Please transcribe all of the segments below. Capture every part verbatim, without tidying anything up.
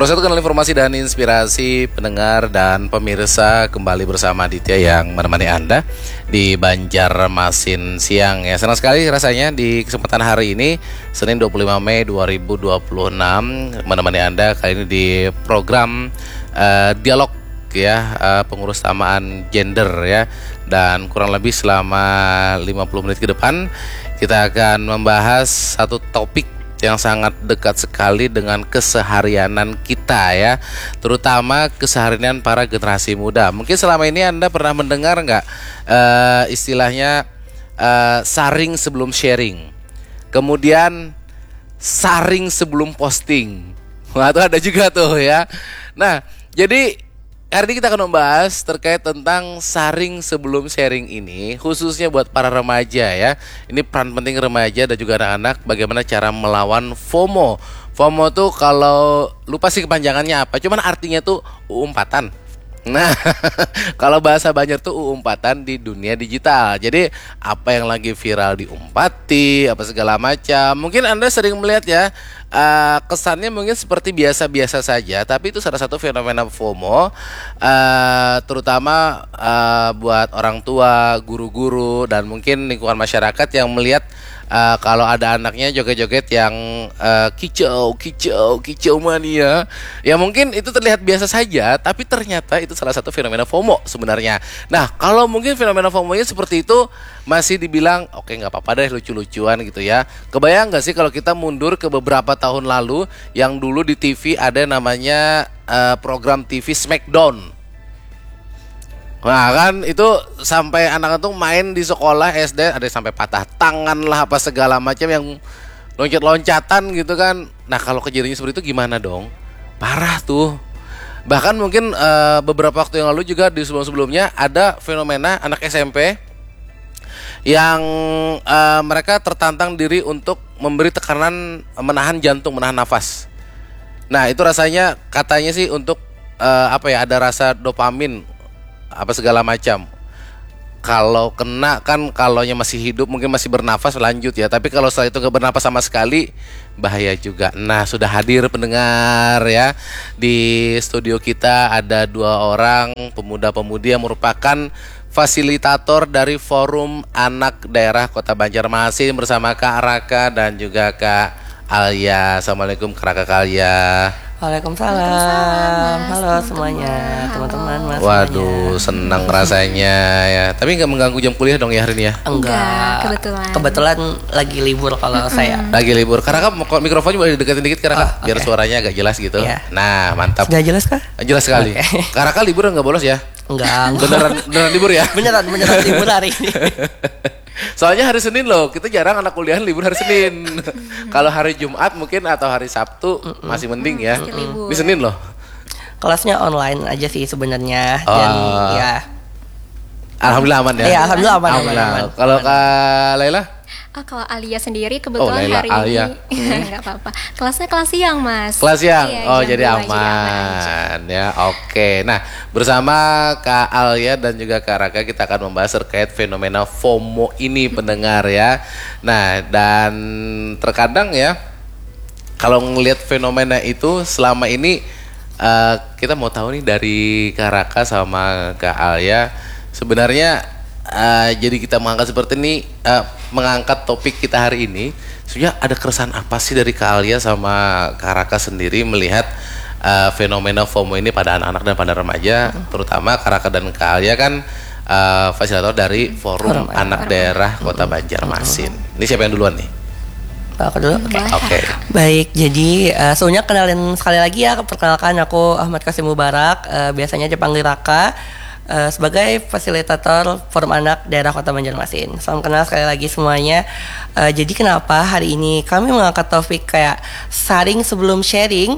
Persatukan informasi dan inspirasi pendengar dan pemirsa, kembali bersama Aditya yang menemani Anda di Banjarmasin siang ya. Senang sekali rasanya di kesempatan hari ini, Senin dua puluh lima Mei dua ribu dua puluh enam, menemani Anda kali ini di program uh, Dialog ya, uh, pengurus samaan gender ya. Dan kurang lebih selama lima puluh menit ke depan kita akan membahas satu topik yang sangat dekat sekali dengan keseharianan kita ya, terutama keseharian para generasi muda. Mungkin selama ini Anda pernah mendengar nggak uh, istilahnya uh, saring sebelum sharing, kemudian saring sebelum posting. Wah, itu ada juga tuh ya. Nah, jadi hari ini kita akan membahas terkait tentang saring sebelum sharing ini, khususnya buat para remaja ya. Ini peran penting remaja dan juga anak-anak, bagaimana cara melawan FOMO. FOMO tuh kalau lupa sih kepanjangannya apa, cuman artinya tuh uumpatan. Nah, kalau bahasa Banjar tuh uumpatan di dunia digital. Jadi apa yang lagi viral diumpati, apa segala macam. Mungkin Anda sering melihat ya, uh, kesannya mungkin seperti biasa-biasa saja, tapi itu salah satu fenomena FOMO, uh, terutama uh, buat orang tua, guru-guru, dan mungkin lingkungan masyarakat yang melihat Uh, kalau ada anaknya joget-joget yang uh, kicau, kicau, kicau mania, ya mungkin itu terlihat biasa saja, tapi ternyata itu salah satu fenomena FOMO sebenarnya. Nah, kalau mungkin fenomena FOMO-nya seperti itu masih dibilang oke, okay, nggak apa-apa deh, lucu-lucuan gitu ya. Kebayang nggak sih kalau kita mundur ke beberapa tahun lalu, yang dulu di T V ada namanya uh, program T V Smackdown. Nah kan itu sampai anak-anak tuh main di sekolah S D, ada sampai patah tangan lah apa segala macam, yang loncat-loncatan gitu kan. Nah kalau kejadiannya seperti itu gimana dong? Parah tuh. Bahkan mungkin uh, beberapa waktu yang lalu juga di sebelum-sebelumnya ada fenomena anak S M P yang uh, mereka tertantang diri untuk memberi tekanan, menahan jantung, menahan nafas. Nah itu rasanya katanya sih untuk uh, apa ya, ada rasa dopamin apa segala macam. Kalau kena kan, kalaunya masih hidup mungkin masih bernafas lanjut ya, tapi kalau setelah itu nggak bernafas sama sekali bahaya juga. Nah sudah hadir pendengar ya di studio kita, ada dua orang pemuda-pemudi yang merupakan fasilitator dari Forum Anak Daerah Kota Banjarmasin bersama Kak Raka dan juga Kak Alia. Assalamualaikum Kak Raka, Kak Alia. Waalaikumsalam. Waalaikumsalam, Mas, halo teman-teman. semuanya, teman-teman, Mas. Waduh, semuanya. senang rasanya ya. Tapi nggak mengganggu jam kuliah dong ya hari ini ya? Enggak, kebetulan. Kebetulan lagi libur kalau saya. Lagi libur. Karena kan mikrofonnya boleh deketin dikit karena Oh, biar okay. suaranya agak jelas gitu. Iya. Nah, mantap. Sudah jelas kah? Jelas sekali. Okay. Karena kan libur nggak bolos ya? Enggak. Beneran beneran libur ya? Beneran beneran libur hari ini. Soalnya hari Senin loh, kita jarang anak kuliah libur hari Senin. Kalau hari Jumat mungkin atau hari Sabtu Mm-mm. masih mending ya. Mm-mm. Di Senin loh. Kelasnya online aja sih sebenarnya. Oh. Dan ya. Alhamdulillah aman ya. Iya, alhamdulillah aman. Alhamdulillah. aman, aman. Kalau Kak Laila? Ah, kalau Alia sendiri Oh, kebetulan Laila, hari Alia. ini nggak apa-apa. Kelasnya kelas siang, Mas. Kelas siang. Iya, Oh, jam jadi dua, aman ya. Oke. Nah, bersama Kak Alia dan juga Kak Raka kita akan membahas terkait fenomena FOMO ini pendengar ya. Nah, dan terkadang ya kalau ngelihat fenomena itu selama ini uh, kita mau tahu nih dari Kak Raka sama Kak Alia, sebenarnya Uh, jadi kita mengangkat seperti ini, uh, mengangkat topik kita hari ini, sebenarnya ada keresahan apa sih dari Kak Alia sama Kak Raka sendiri melihat uh, fenomena FOMO ini pada anak-anak dan pada remaja, hmm. terutama Kak Raka dan Kak Alia kan uh, fasilitator dari Forum, Forum Anak Daerah Kota Banjarmasin. Hmm. Ini siapa yang duluan nih? Aku dulu. Oke. Okay. Okay. Baik, jadi uh, sebelumnya kenalin sekali lagi ya, perkenalkan aku Ahmad Kasim Mubarak, uh, biasanya dipanggil Raka. Uh, sebagai fasilitator Forum Anak Daerah Kota Banjarmasin. Salam kenal sekali lagi semuanya. Uh, jadi kenapa hari ini kami mengangkat topik kayak saring sebelum sharing,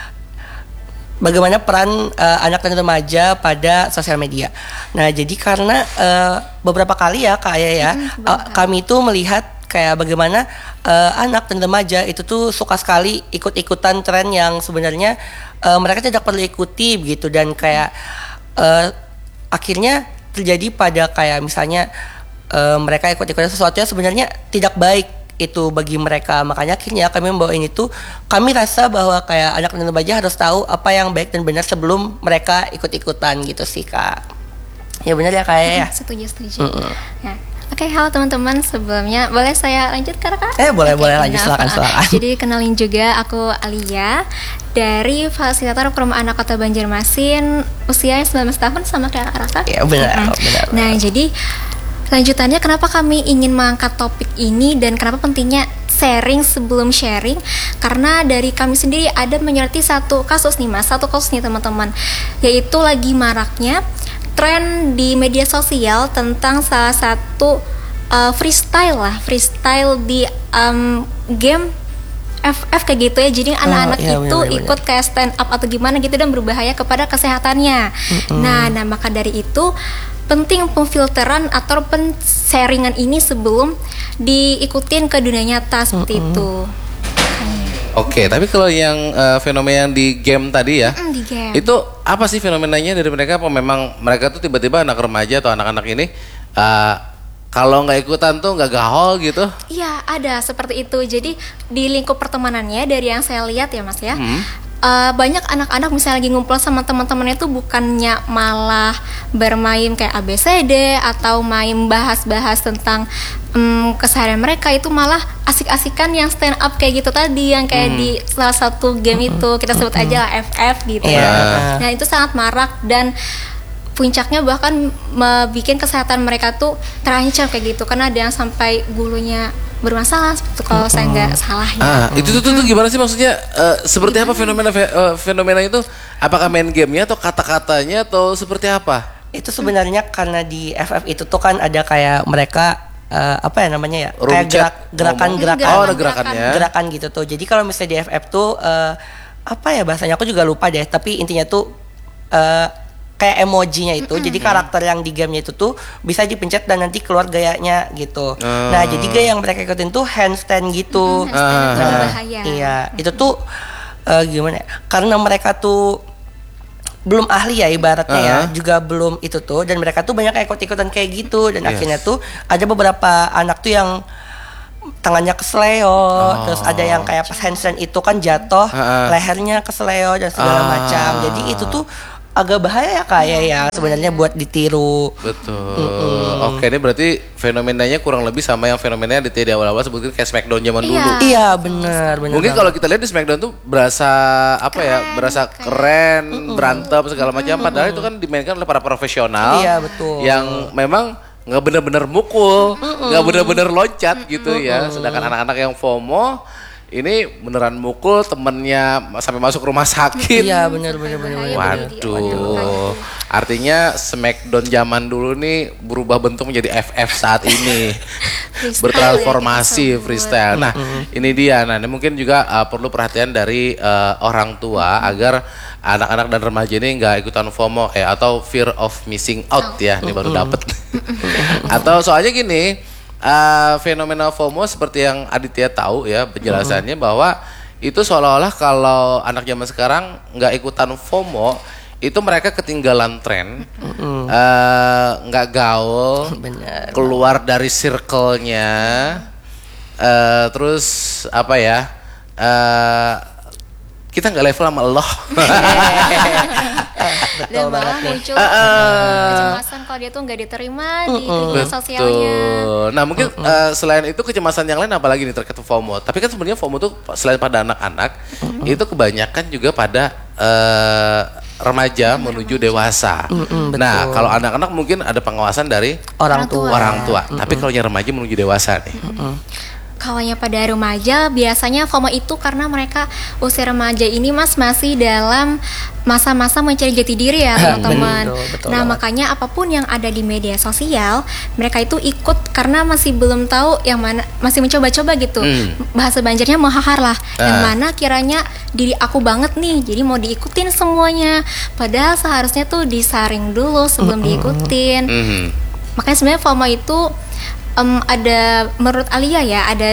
bagaimana peran uh, anak dan remaja pada sosial media. Nah, jadi karena uh, beberapa kali ya Kak Aya ya, hmm, uh, kami itu melihat kayak bagaimana uh, anak dan remaja itu tuh suka sekali ikut-ikutan tren yang sebenarnya uh, mereka tidak perlu ikuti begitu, dan kayak uh, akhirnya terjadi pada kayak misalnya uh, mereka ikut-ikutan sesuatu yang sebenarnya tidak baik itu bagi mereka. Makanya akhirnya kami membawa ini tuh, kami rasa bahwa kayak anak dan remaja harus tahu apa yang baik dan benar sebelum mereka ikut-ikutan gitu sih Kak. Ya benar ya Kak ya. Setuju, setuju. Ya. Oke, halo teman-teman. Sebelumnya boleh saya lanjut Kak? Eh boleh Oke, boleh lanjut, kenal. silakan silakan. Jadi kenalin juga, aku Alia dari Fasilitator Forum Anak Kota Banjarmasin, usia sembilan belas tahun sama kayak Raka. Ya benar, Mm-mm. benar. Nah, jadi lanjutannya kenapa kami ingin mengangkat topik ini dan kenapa pentingnya sharing sebelum sharing, karena dari kami sendiri ada menyoroti satu kasus nih Mas, satu kasus nih teman-teman, yaitu lagi maraknya tren di media sosial tentang salah satu uh, freestyle lah, freestyle di um, game F F kayak gitu ya. Jadi anak-anak iya, itu bener, bener, ikut kayak stand up atau gimana gitu dan berbahaya kepada kesehatannya. Mm-mm. Nah, nah maka dari itu penting pemfilteran atau pen-sharingan ini sebelum diikutin ke dunia nyata seperti Mm-mm. itu. Oke, tapi kalau yang uh, fenomena yang di game tadi ya, Mm, di game. itu apa sih fenomenanya dari mereka? Apa memang mereka tuh tiba-tiba anak remaja atau anak-anak ini uh, kalau nggak ikutan tuh nggak gaul gitu? Iya, ada seperti itu. Jadi di lingkup pertemanannya dari yang saya lihat ya Mas ya, Hmm. uh, banyak anak-anak misalnya lagi ngumpul sama teman-temannya itu bukannya malah bermain kayak A B C D atau main bahas-bahas tentang um, keseharian mereka, itu malah asik-asikan yang stand up kayak gitu tadi, yang kayak Hmm. di salah satu game itu kita sebut aja lah F F gitu. Iya. ya. Nah itu sangat marak dan puncaknya bahkan membuat kesehatan mereka tuh terancam kayak gitu, karena ada yang sampai gulunya bermasalah seperti itu, kalau saya nggak salah ya. Ah, itu tuh, tuh, tuh gimana sih maksudnya? Uh, seperti apa fenomena fe- uh, fenomena itu? Apakah main gamenya atau kata-katanya atau seperti apa? Itu sebenarnya karena di F F itu tuh kan ada kayak mereka eh, apa ya namanya ya, Room kayak chat gerak, gerakan-gerakan ngomong. Oh, ada gerakannya. gerakan gitu tuh. Jadi kalau misalnya di F F tuh eh, apa ya bahasanya, aku juga lupa deh, tapi intinya tuh eh, kayak emojinya itu. Jadi karakter yang di gamenya itu tuh bisa dipencet dan nanti keluar gayanya gitu. Oh. Nah jadi gaya yang mereka ikutin tuh handstand gitu. Mm, handstand itu Nah, berbahaya. iya itu tuh eh, gimana ya, karena mereka tuh belum ahli ya ibaratnya ya, Uh-huh. juga belum itu tuh, dan mereka tuh banyak kayak ikut-ikutan kayak gitu, dan Yes. akhirnya tuh ada beberapa anak tuh yang tangannya kesleo, terus ada yang kayak pas handstand itu kan jatuh, Uh-uh. lehernya kesleo dan segala Ah. macam. Jadi itu tuh agak bahaya ya kayak ya sebenarnya buat ditiru. Betul. Oke, ini berarti fenomenanya kurang lebih sama yang fenomenanya di di awal-awal sebutin kayak Smackdown zaman Iya. dulu. Iya benar benar. Mungkin banget. kalau kita lihat di Smackdown tuh berasa apa ya, Keren, berasa kayak- keren, berantem segala macam. Padahal itu kan dimainkan oleh para profesional. Iya, betul. Yang memang nggak benar-benar mukul, nggak benar-benar loncat gitu ya. Sedangkan anak-anak yang FOMO ini beneran mukul temennya sampai masuk rumah sakit. Iya benar benar benar. Bahaya benar. bener. Waduh. Waduh, artinya Smackdown zaman dulu nih berubah bentuk menjadi F F saat ini. Freestyle Bertransformasi ya kita sebut. freestyle. Nah, ini dia. Nah, ini mungkin juga uh, perlu perhatian dari uh, orang tua agar anak-anak dan remaja ini nggak ikutan FOMO eh atau fear of missing out ya. Ini baru dapet. Atau soalnya gini, uh, fenomena FOMO seperti yang Aditya tahu ya penjelasannya bahwa itu seolah-olah kalau anak zaman sekarang nggak ikutan FOMO itu mereka ketinggalan tren, eh, nggak gaul, Benar. keluar dari circle-nya, eh, terus apa ya? eh, kita nggak level sama Allah. Dan malah muncul Ah, ah. kecemasan kalau dia tuh nggak diterima di dunia sosialnya. Betul. Nah mungkin eh, selain itu kecemasan yang lain apalagi nih terkait FOMO. Tapi kan sebenarnya FOMO tuh selain pada anak-anak, itu kebanyakan juga pada eh, remaja menuju dewasa. Mm-mm, betul. Nah kalau anak-anak mungkin ada pengawasan dari Orang Orang tua. tua. orang tua. Tapi kalau yang remaja menuju dewasa nih. Kalau yang pada remaja biasanya FOMO itu karena mereka usia remaja ini Mas masih dalam masa-masa mencari jati diri ya teman-teman. Betul, betul Nah banget. makanya apapun yang ada di media sosial mereka itu ikut karena masih belum tahu yang mana, masih mencoba-coba gitu. Hmm. Bahasa Banjarnya mohahar lah. Yang Ah. mana kiranya diri aku banget nih, jadi mau diikutin semuanya. Padahal seharusnya tuh disaring dulu sebelum diikutin. Mhm. Makanya sebenarnya FOMO itu em, ada menurut Alia ya ada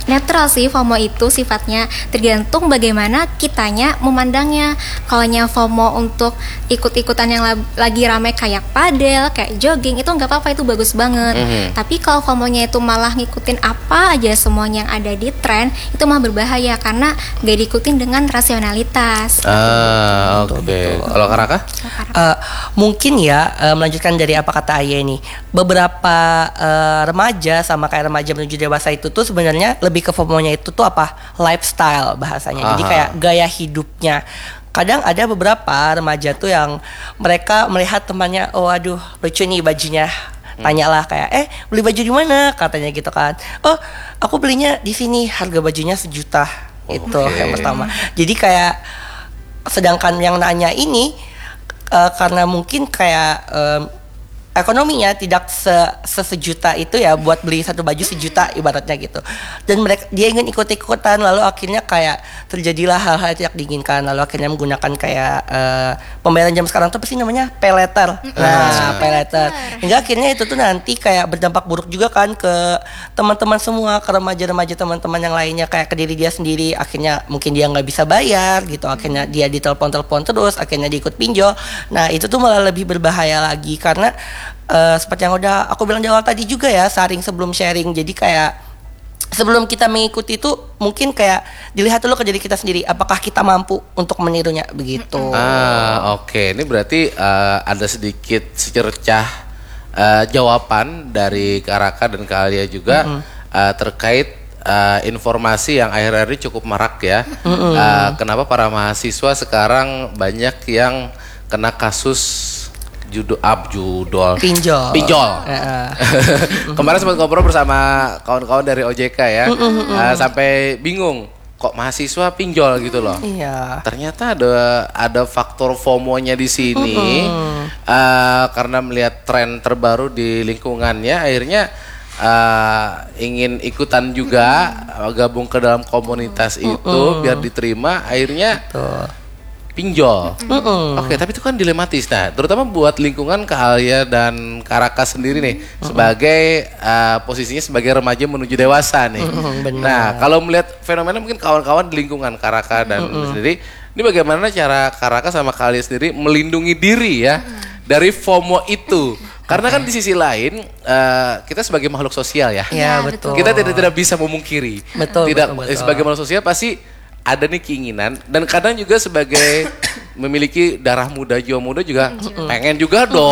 netral sih. FOMO itu sifatnya tergantung bagaimana kitanya memandangnya. Kalau FOMO untuk ikut-ikutan yang la- lagi rame kayak padel, kayak jogging, itu nggak apa-apa, itu bagus banget. Mm-hmm. Tapi kalau FOMO-nya itu malah ngikutin apa aja semuanya yang ada di tren, itu malah berbahaya karena nggak diikutin dengan rasionalitas. Ah, oke. Okay. Kalau Karaka? Uh, mungkin ya uh, melanjutkan dari apa kata Ayah ini, beberapa uh, remaja sama kayak remaja menuju dewasa itu tuh sebenarnya lebih ke FOMO-nya itu tuh apa? Lifestyle bahasanya. Aha. Jadi kayak gaya hidupnya. Kadang ada beberapa remaja tuh yang mereka melihat temannya, oh aduh lucu nih bajunya. Tanyalah kayak, eh beli baju di mana? Katanya gitu kan. Oh, aku belinya di sini, harga bajunya sejuta. Oh, itu okay. Yang pertama. Jadi kayak sedangkan yang nanya ini uh, karena mungkin kayak um, ekonominya tidak se- sesejuta itu ya buat beli satu baju sejuta ibaratnya gitu, dan mereka dia ingin ikut-ikutan, lalu akhirnya kayak terjadilah hal-hal yang diinginkan, lalu akhirnya menggunakan kayak uh, pembayaran jam sekarang tuh apa sih namanya, pay letter. Nah, pay letter hingga akhirnya itu tuh nanti kayak berdampak buruk juga kan ke teman-teman semua, ke remaja-remaja teman-teman yang lainnya, kayak ke diri dia sendiri. Akhirnya mungkin dia nggak bisa bayar gitu, akhirnya dia ditelepon-telepon terus, akhirnya diikut pinjol. Nah itu tuh malah lebih berbahaya lagi karena Uh, seperti yang udah aku bilang di awal tadi juga ya, sharing sebelum sharing. Jadi kayak sebelum kita mengikuti itu mungkin kayak dilihat dulu ke diri kita sendiri, apakah kita mampu untuk menirunya begitu. Ah oke, okay. Ini berarti uh, ada sedikit secercah uh, jawaban dari Karaka dan Kaalia juga mm-hmm. uh, terkait uh, informasi yang akhir-akhir ini cukup marak ya. Mm-hmm. Uh, kenapa para mahasiswa sekarang banyak yang kena kasus judul up judul pinjol pinjol uh. Kemarin sempat ngobrol bersama kawan-kawan dari O J K ya, uh, uh, uh. Uh, sampai bingung kok mahasiswa pinjol gitu loh. Iya. Ternyata ada ada faktor FOMO-nya di sini, uh, uh. Uh, karena melihat tren terbaru di lingkungannya, akhirnya uh, ingin ikutan juga, uh, gabung ke dalam komunitas uh, uh. itu biar diterima, akhirnya Betul. pinjol. Mm-hmm. Oke, tapi itu kan dilematis. Nah, terutama buat lingkungan Kaalia dan Karaka sendiri nih, mm-hmm. sebagai uh, posisinya sebagai remaja menuju dewasa nih. Mm-hmm, nah, kalau melihat fenomena mungkin kawan-kawan di lingkungan Karaka dan mm-hmm. sendiri, ini bagaimana cara Karaka sama Kaalia sendiri melindungi diri ya mm-hmm. dari FOMO itu? Karena kan di sisi lain uh, kita sebagai makhluk sosial ya. Ya, betul. Kita tidak tidak bisa memungkiri. Betul. Tidak betul, betul. Sebagai makhluk sosial pasti ada nih keinginan, dan kadang juga sebagai memiliki darah muda, jiwa muda juga pengen juga dong